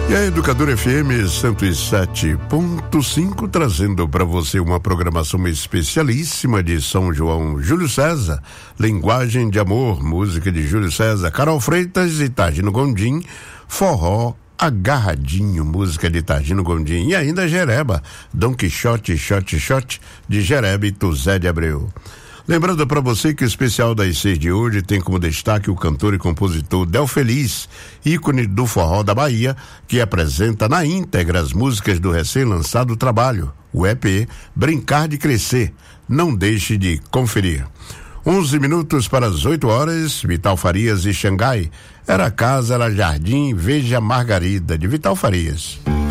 E a Educadora FM 107.5 trazendo para você uma programação especialíssima de São João. Júlio César, Linguagem de Amor, música de Júlio César, Carol Freitas e Tagino Gondim, Forró Agarradinho, música de Tagino Gondim, e ainda Jereba, Dom Quixote, Xote, de Jereba e Tuzé de Abreu. Lembrando para você que o especial das 6 de hoje tem como destaque o cantor e compositor Del Feliz, ícone do forró da Bahia, que apresenta na íntegra as músicas do recém-lançado trabalho, o EP Brincar de Crescer. Não deixe de conferir. 11 minutos para as 8 horas, Vital Farias e Xangai. Era casa, era jardim, veja Margarida, de Vital Farias.